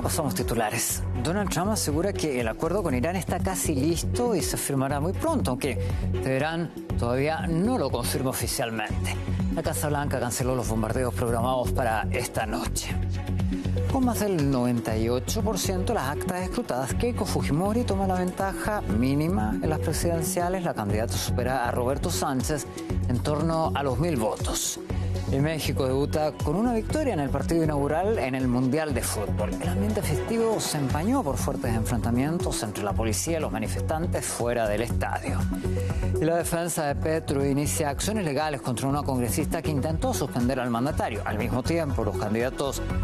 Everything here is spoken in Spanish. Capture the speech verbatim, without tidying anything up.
repasamos titulares. Donald Trump asegura que el acuerdo con Irán está casi listo y se firmará muy pronto, aunque Teherán todavía no lo confirma oficialmente. La Casa Blanca canceló los bombardeos programados para esta noche. Con más del noventa y ocho por ciento de las actas escrutadas, Keiko Fujimori toma la ventaja mínima en las presidenciales. La candidata supera a Roberto Sánchez en torno a los mil votos. Y México debuta con una victoria en el partido inaugural en el Mundial de Fútbol. El ambiente festivo se empañó por fuertes enfrentamientos entre la policía y los manifestantes fuera del estadio. Y la defensa de Petro inicia acciones legales contra una congresista que intentó suspender al mandatario. Al mismo tiempo, los candidatos